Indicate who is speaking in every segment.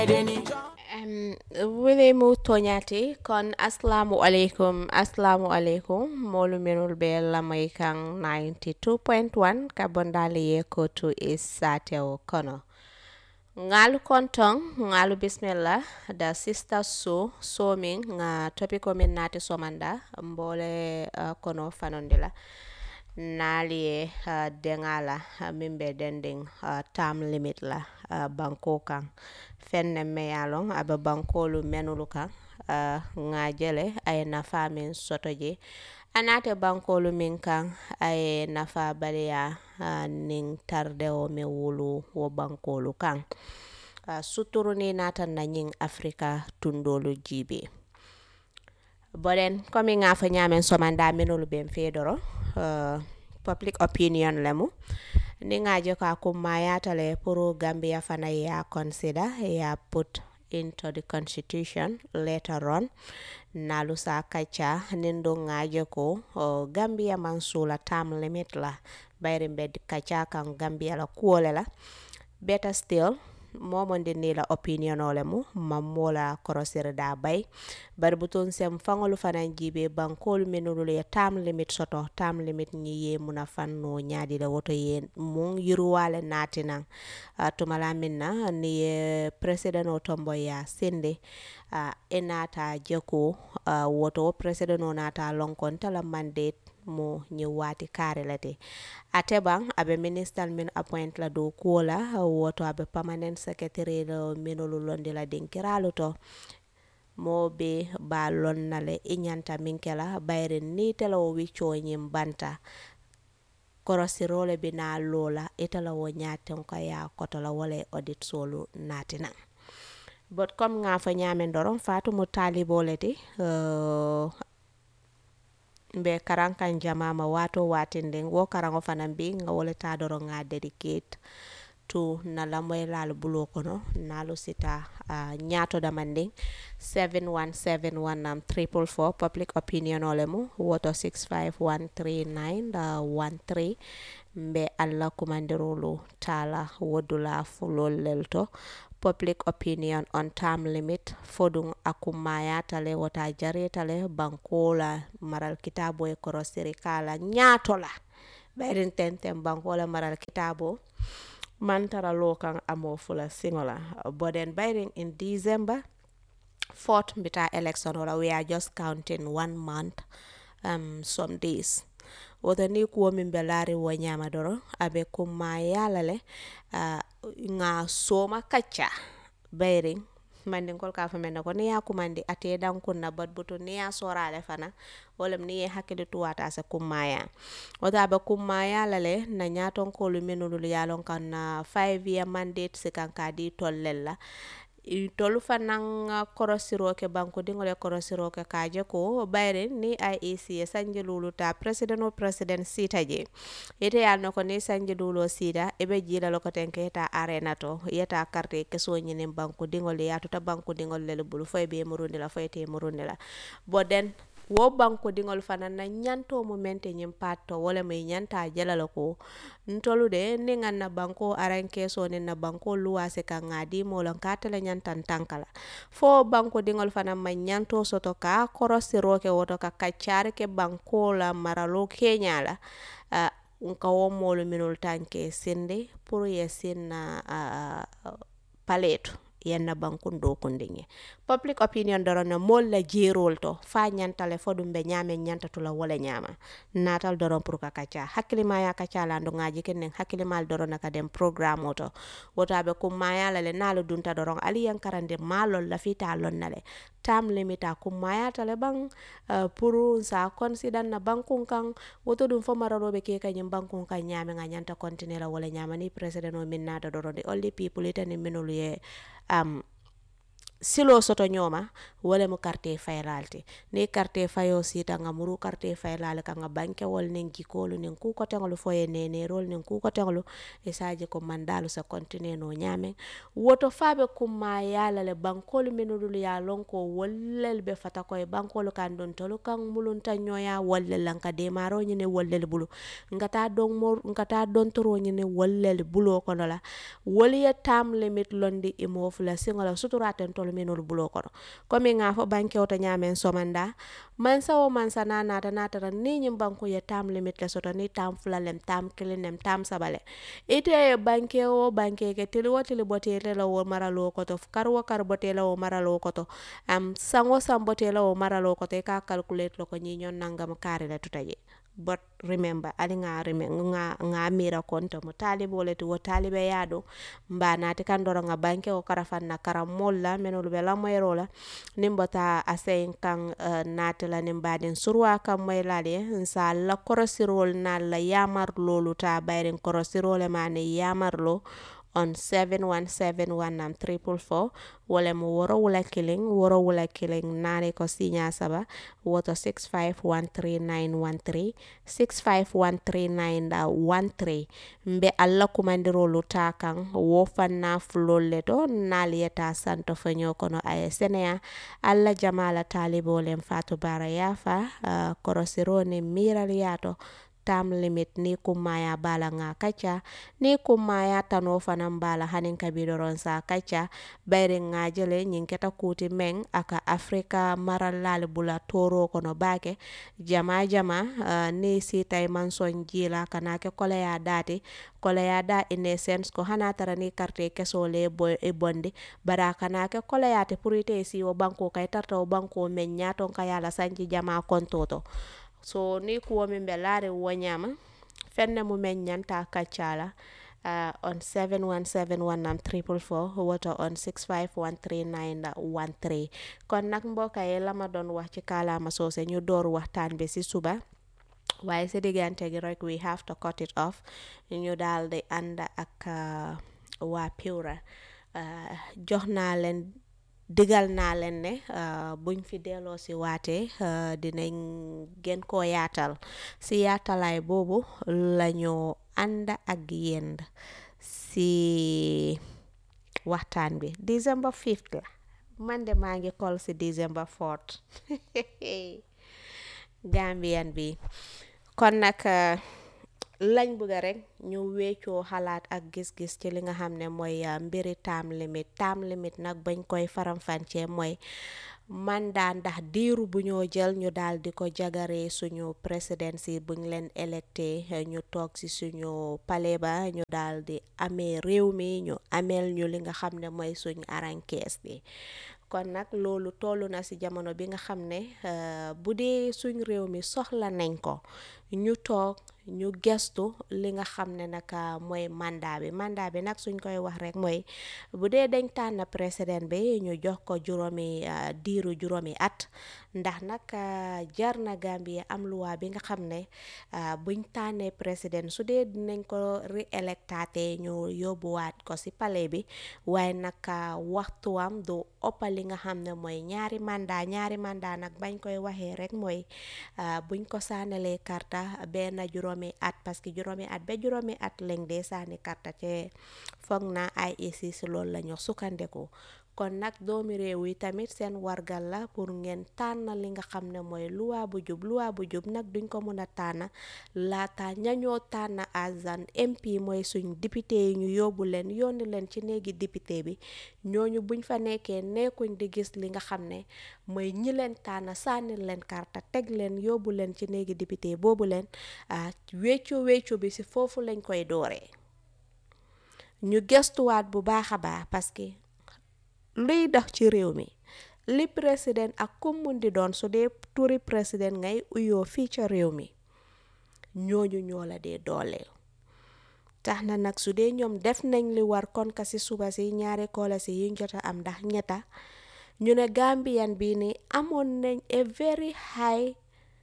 Speaker 1: Um, wele mu toñati kon aslamu alaikum molu menul be lamay kan 92.1 kabondali ye ko to is sateo kono ngalu kontong ngalu bismillah da sister so min nga topiko min nati somanda mbole kono fanondela naali dengala mimbe dending time limit la banko kan fenne me yalon aba bankolu menulu kan ngajele ay nafa min sotoje anate bankolu min kan ay nafa baliya ning tardeo me wulu wo bankolu kan suturu ni natan na nying afrika tundolu jibe boden komi nga fa nyamen somanda minulu ben fedoro public opinion lemu ni ngaje ko akummayata le puru Gambia fana ya consider ya put into the constitution later on nalusa kacha nindo ngaje ko Gambia mansula term limit la bayri mbed kacha kan Gambia la kuole la better still momondi ni la opinion ole mu mamola korosere da bay bar butun sem fangolu fanan jibe bankol menulu le tam limit soto tam limit ni ye muna fanno nyaadi la woto ye mun yiruwale natina tumala minna ni president otombo ya sende enata jeko woto president onata lonkon tala mandate mo ñi wati karelete atebang abe minister min appoint la do kola woto abe permanent secretary la minolu londi la dinkiralu to mo be ba lonnale inyanta minkela bayre ni tela o wicco nyim banta korosirole bina lola itala wo nyaten ko ya kotola wala audit solo natina but comme nga fa nyamen doron fatu mo taliboleti mbe karankan jamama wato watinde wo karango fanan bi nga wole tadoro nga dedicate to na lamoy lal bulo kono nalo sita nyato damanding 7171444 public opinion olemu woto 6513913 mbe alla kumandirulu tala wodula fulol lelto public opinion on term limit fodung akumaya tale wota jare tale bankola maral kitabo e korosiri kala nyatola bayrin tentem bankola maral kitabo mantara lokan amo fula singola boden bayrin in December 4th bita election wala we are just counting 1 month some days woto ni kuwo min be laari wo ñama doro abe kumaya lale nga soma kacca bayring mandin kol ka fa men ko ni ya kumandi ate dan kunna bad butu ni ya sorale fana wolem ni hakkile tuwata sa kumaya wota be kumaya lale na nyaton ko lu menulu yalon kan 5 year mandate se kan ka di tollella tolu fanan korosiro ke banko dingole korosiro ke kaje ko bayre ni IEC sanje lulu ta president o president sita je ite yal no ko ni sanje lulu sida ebe jila lo ko tenke ta arena to yeta carte ke so nyine banko dingole ya to ta banko dingole le bulu foy be murundi la foy te murundi la boden wo banko dingol fanan na nyanto momente nyim patto wala may nyanta jalala ko ntolu de ni nganna banko aranke so ne na banko luwase ka ngadi mo lon katala nyantan tankala fo banko dingol fanan ma nyanto soto ka korosiro ke woto ka kacare ke banko la maralo kenyala nka wo molu minul tanke sinde pour yesinna paleto yenna bankun do kundinge public opinion doro na mol la jerol to fa nyantale fodum be nyame nyanta tula wala nyama natal doro pour ka kacha hakkilima ya kacha la ndo ngaji ken hakkilimal doro na ka dem programme oto wota be kum maya la le nalu dunta doro ali yankarande malol la fita lonnale tam limita kum maya tale bang pour sa consider na bankun kan woto dum fo mararo be ke kanyim bankun kan nyame nga nyanta continue la wala nyama ni president o minna doro the only people ita ni minulu ye silo soto ñoma wala mu carte faylalti ni carte fayo sita nga muru carte faylal ka nga banke wol nen jikolu nen ku ko tangolu foye nene rol nen ku ko tangolu e saji ko mandalu sa continue no nyame woto fabe kuma yala le bankolu menulu ya lon ko wollel be fata ko e bankolu kan don tolu kan mulunta nyoya wollel lanka de maro nyine wollel bulu ngata don toro nyine wollel bulo kono la woliya tam limit londi imofla singola suturaten tolu menul bulo kono komi nga fo banke o to nyamen somanda mansa o mansa na nata ni nyim banko ya tam limit le soto ni tam fulalem tam kilinem tam sabale ite banke o banke ke tili wotili botele la wo maralo koto karwo kar botele o maralo koto sango sam botele o maralo koto ka calculate lo ko nyon nangam kare la tutaje but remember ali nga mira konto mo talibe wala to talibe yado mba nati kandoro nga banke o karafan na karamolla menul be la moyrola nimbota asen kan natala nimbaden surwa kam moylale nsa la korosirol na la yamar lolu ta bayren korosirole mane yamarlo on 7171944 wala mo woro wala killing nane ko sinya saba woto 6513913 6513913 mbe alla kumandirolu ta kan wo fanna fulolle to naliyeta santo fanyo kono ay senea alla jamala talibolem fatu bara yafa korosirone miraliyato tam limit ni kumaya bala nga kacha ni kumaya tano fanan bala hanin kabidoron sa kacha bayre nga jele nyinketa kuti meng aka Afrika maralal bula toro kono bake jama ni si tay manson jila kanake koleya dati koleya da in essence ko hana tara ni carte kesole e bondi bara kanake koleya te purite si o banko kay tarta o banko men nyaton kayala sanji jama kontoto so ni kuwo min be laare wonyama fenne mu men nyanta kaccala on 7171944 woto on 6513913 kon nak mbokk yi la ma doon wax ci kalaama soose ñu door waxtaan bi ci suba waaye si diggante gi rek we have to cut it off ñu daal di ànd ak waa Pura jox naa leen digal naa leen ne buñ fi delloo si waate dinañ gën koo yaatal si yaatalaay boobu lañu ànd ak yéen si waxtaan bi December 5th la man de maa ngi call si December 4th Gambian bi kon nag lañ bëgg rek ñu weccoo xalaat ak gis-gis ci li nga xam ne mooy mbiri time limit nag bañ koy faram-fàccee mooy mandat ndax diiru bu ñoo jël ñu daal di ko jagaree suñu presidency buñ leen électé ñu toog ci suñu palais ba ñu daal di amee réew mi ñu ameel ñu li nga xam ne mooy suñu arankees bi kon nag loolu tollu na ci jamono bi nga xam ne bu dee suñ réew mi soxla nañ ko ñu toog ñu gestu li nga xam ne nag mooy mandat bi nag suñ koy wax rek mooy bu dee dañ tànn président bi ñu jox ko diiru juróomi at ndax nag jar na Gambie am luwaa bi nga xam ne buñ tànnee président su dee dinañ ko réélectaate ñu yóbbuwaat ko ci palais bi waaye nag waxtuwam du ëpp li nga xam ne mooy ñaari mandat nag bañ koy waxee rek mooy buñ ko sànnalee karta benn juróomi at parce que juróomi at lañ dee sànni karta te foog na IEC si loolu la ñu sukkandiku kon nag doomi réew yi tamit seen wargal la pour ngeen tànn li nga xam ne mooy luwaa bu jub nag duñ ko mën a tànn laata ñañoo tànn as an MP mooy suñ député yi ñu yónni leen ci néegi député bi ñooñu buñ fa nekkee nekkuñ di gis li nga xam ne mooy ñi leen tànn sànni leen karta teg leen yóbbu leen ci néegi député boobu leen weccu bi ci foofu lañ koy dooree ñu gestuwaat bu baax a baax parce que luy dox ci réew mi li président ak ku mun di doon su dee turi président ngay uyoo fii ca réew mi ñooñu ñoo la dee dooleel tax na nag su dee ñoom def nañ li war kon ka ci suba si ñaari koola si yuñ jot a am ndax ñetta ñu ne Gambian bii ni amoon nañ a very high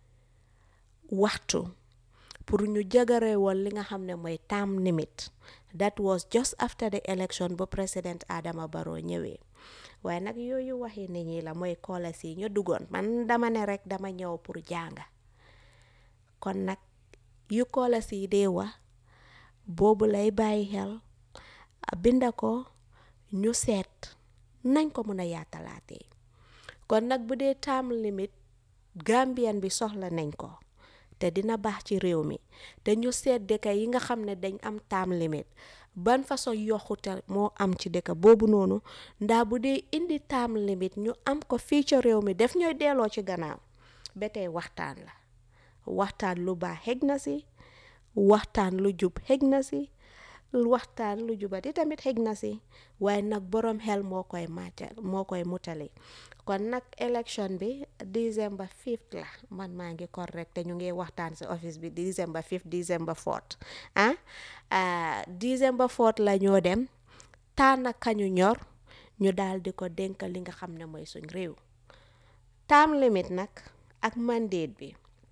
Speaker 1: waxtu pour ñu jagare woon li nga xam ne mooy term limit that was just after the election bu président Adama Barrow ñëwee waaye nag yooyu waxi nit ñi la mooy kolas yi ñu duggoon man dama ne rek dama ñëw pour jànga kon nag yu kolas yi dee wax boobu lay bàyyi xel binda ko ñu seet nañ ko mën a yaatalaatee kon nag bu dee term limit Gambian bi soxla nañ ko te dina baax ci réew mi te ñu seet dëkk yi nga xam ne dañ am term limit ban façon yokkute moo am ci dëkk boobu noonu ndaa bu dee indi term limit ñu am ko fii ci réew mi def ñooy delloo ci gannaaw ba tey waxtaan la waxtaan lu baax xëj na si waxtaan lu jub xëj na si waxtaan lu jubati tamit xëj na si waaye nag borom xel moo koy mutali kon nag élection bi December 5th la man maa ngi correct te ñu ngi waxtaan si office bi December 5th December 4th December 4th la ñoo dem tànn kañu ñor ñu daal di ko dénk li nga xam ne mooy suñ réew term limit nag ak mandate bi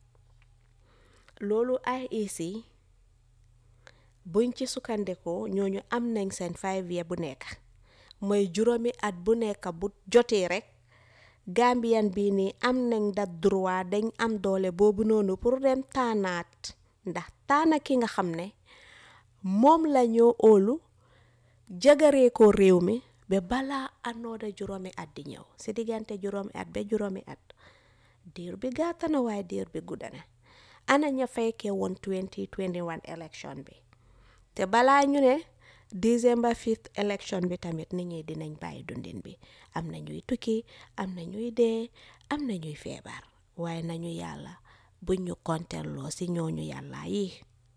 Speaker 1: loolu IEC buñ ci sukkandikoo ñooñu am nañ seen 5 year bu nekk mooy juróomi at bu nekk bu jotee rek Gambian bii nii am nañ da droit dañ am doole boobu noonu pour dem taanaat ndax taana ki nga xam ne moom la ñoo óolu jagaree ko réew mi ba balaa anooda juróomi at di ñëw si diggante juróomi at ba juróomi at diir bi gàtta na waaye diir bi gudda na ana ña fekkee woon 2021 election bi te balaa ñu ne December 5th election bi tamit nit ñi dinañ bàyyi dundin bi am na ñuy tukki am na ñuy dee am na ñuy feebar waaye nañu yàlla buñ ñu konteloo si ñooñu yàlla yi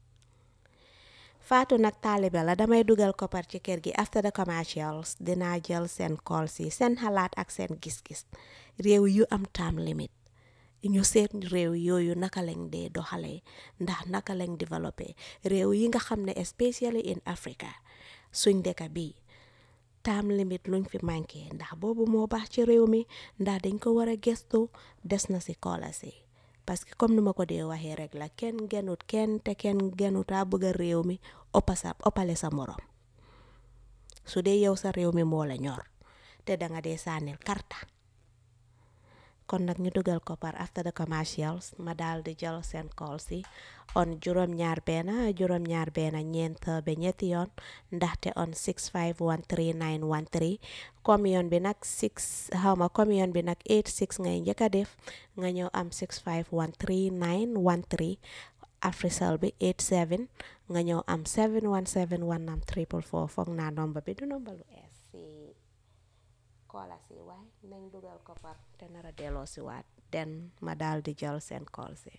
Speaker 1: Fatou nag taalibe la damay dugal koppar ci kër gi after the commercials dinaa jël seen call si seen xalaat ak seen gis-gis réew yu am term limit ñu seet réew yooyu naka lañ dee doxalee ndax naka lañ développé réew yi nga xam ne especially in Africa suñ dëkk bi term limit luñ fi manqué ndax boobu moo baax ci réew mi ndax dañ ko war a gëstu des na si kolas yi parce que comme ni ma ko dee waxee rek la kenn genut kenn te kenn genutaa bëgg a réew mi oppale sa morom su dee yow sa réew mi moo la ñor te danga dee sànnil karta kon nag ñu dugal ko par after the commercials ma daal di jël seen call si on juróom-ñaar benn ñeent ba ñetti yoon ndaxte on 6513913 commune bi nag 86 ngay njëkk a def nga ñëw am 6513913 Africell bi 87 nga ñëw am 717 am 444 foog naa nomba bi du nomba lu ees si kola si waaye nañ dugal ko par te nara delloo si waat den ma daal di jël seen call si.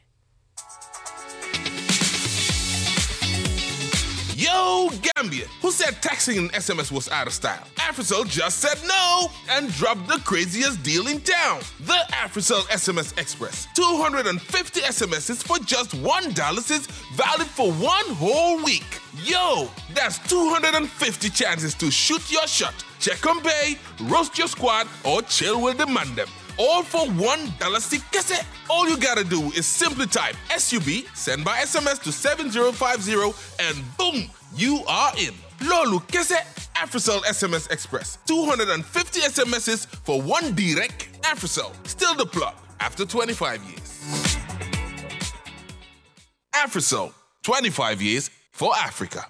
Speaker 2: Yo, Gambia, who said texting and SMS was out of style? Africell just said no and dropped the craziest deal in town. The Africell SMS Express. 250 SMSs for just $1 is valid for one whole week. Yo, that's 250 chances to shoot your shot, check on bay, roast your squad, or chill with the mandem. All for $1 sikase. All you gotta do is simply type SUB, send by SMS to 7050, and boom, you are in. Lolu kese, Africell SMS Express. 250 SMSs for one direct. Africell, still the plug after 25 years. Africell, 25 years for Africa.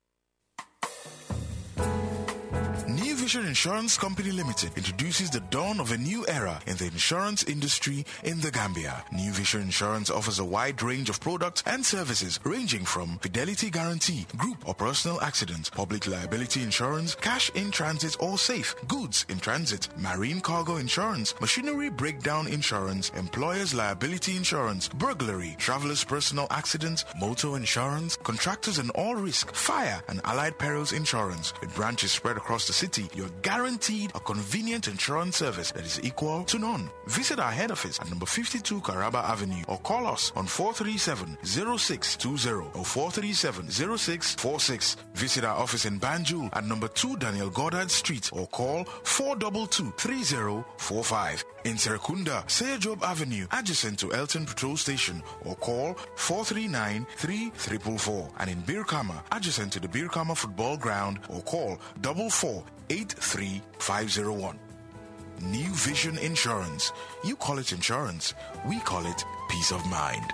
Speaker 3: New Vision Insurance Company Limited introduces the dawn of a new era in the insurance industry in the Gambia. New Vision Insurance offers a wide range of products and services ranging from fidelity guarantee, group or personal accident, public liability insurance, cash in transit or safe, goods in transit, marine cargo insurance, machinery breakdown insurance, employer's liability insurance, burglary, traveler's personal accident, motor insurance, contractors and all risk, fire and allied perils insurance. With branches spread across the city, you're guaranteed a convenient insurance service that is equal to none. Visit our head office at number 52 Caraba Avenue or call us on 437-0620 or 437-0646. Visit our office in Banjul at number 2 Daniel Goddard Street or call 422-3045. In Serekunda, Seyajob Avenue, adjacent to Elton Patrol Station or call 439-3444. And in Birkama, adjacent to the Birkama Football Ground or call 4483501. New Vision Insurance. You call it insurance, we call it peace of mind.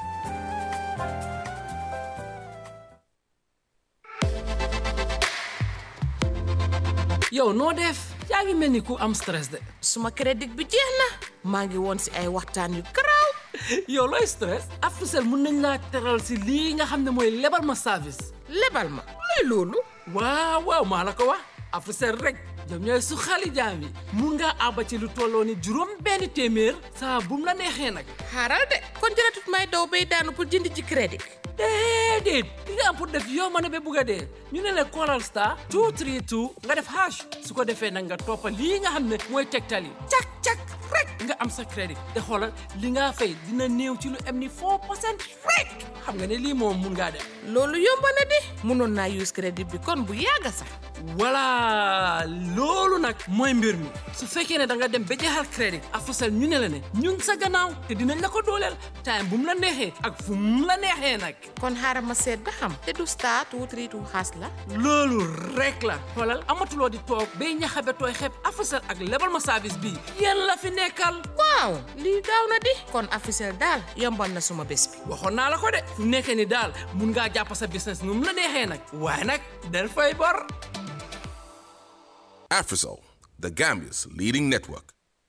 Speaker 4: yow noo def yaa ngi mel ni ku am stress de.
Speaker 5: suma crédit bi jeex na maa ngi woon si ay waxtaan yu garaaw.
Speaker 4: yow looy stress. Africell mun nañ laa teral si lii nga xam ne mooy lebal ma service.
Speaker 5: lebal ma luy loolu.
Speaker 4: waaw maa la ko wax. Africell rek ñoom ñooy su xali jaam yi mun ngaa àbba ci lu tolloo ni $500 saa bu mu la neexee nag.
Speaker 5: xaaral de kon jëratut may daw bay daanu pour jënd ci crédit.
Speaker 4: déedéet li nga am pour def yow ma ne ba bugg a dee ñu ne la callal star 232 nga def hash su ko defee nag nga toppa lii nga xam ne mooy tegtal yi cak rek nga am sa crédit te xoolal li nga fay dina néew ci lu am ni 4% rek xam nga ne lii moom mun ngaa def.
Speaker 5: loolu yomb na di mënoon naa use crédit bi kon bu yàgg sax.
Speaker 4: voilà loolu nag mooy mbir mi su fekkee ne da nga dem ba jeexal crédit Africell ñu ne la ne ñun sa gannaaw te dinañ la ko dooleel time bu mu la neexee ak fu mu la neexee nag.
Speaker 5: kon xaaral ma seet ba xam te du star 232 xaas la.
Speaker 4: loolu rek la xoolal amatuloo di toog bay ñaxabe tooy xeeb Africell ak lebal ma service bii yéen la fi nekkal.
Speaker 5: waaw lii gaaw na di kon Africell daal yombal na suma bés bi.
Speaker 4: waxoon naa la ko de fu nekkee ni daal mun ngaa jàpp sa business nu mu la neexee nag waaye nag del fay bor.
Speaker 2: Africell, the Gambia's leading network.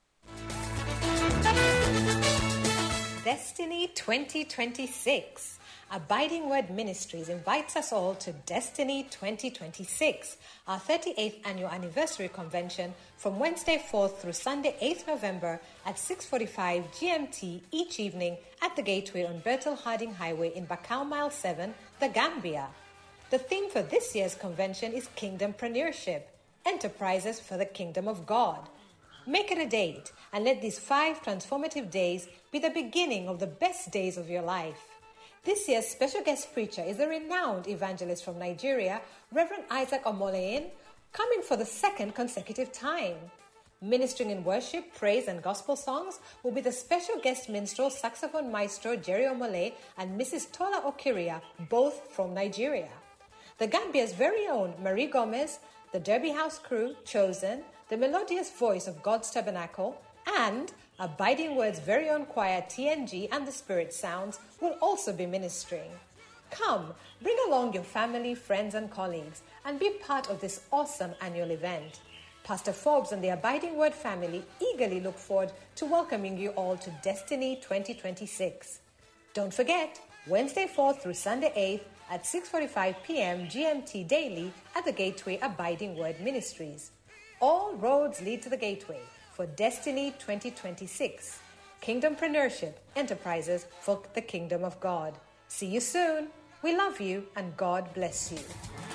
Speaker 6: Destiny 2026. Abiding Word Ministries invites us all to Destiny 2026, our 38th annual anniversary convention from Wednesday 4th through Sunday 8th November at 6:45 GMT each evening at the Gateway on Bertel Harding Highway in Bakau Mile 7, The Gambia. The theme for this year's convention is Kingdompreneurship, Enterprises for the Kingdom of God. Make it a date and let these 5 transformative days be the beginning of the best days of your life. This year's special guest preacher is the renowned evangelist from Nigeria, Reverend Isaac Omoleyin, coming for the 2nd consecutive time. Ministering in worship, praise, and gospel songs will be the special guest minstrel saxophone maestro Jerry Omole and Mrs. Tola Okiria, both from Nigeria. The Gambia's very own Marie Gomez, the Derby House crew, Chosen, the melodious voice of God's Tabernacle, and Abiding Word's very own choir TNG and the Spirit Sounds will also be ministering. Come, bring along your family, friends, and colleagues and be part of this awesome annual event. Pastor Forbes and the Abiding Word family eagerly look forward to welcoming you all to Destiny 2026. Don't forget, Wednesday 4th through Sunday 8th at 6:45 p.m. GMT daily at the Gateway Abiding Word Ministries. All roads lead to the Gateway for Destiny 2026. Kingdompreneurship, enterprises for the kingdom of God. See you soon. We love you and God bless you.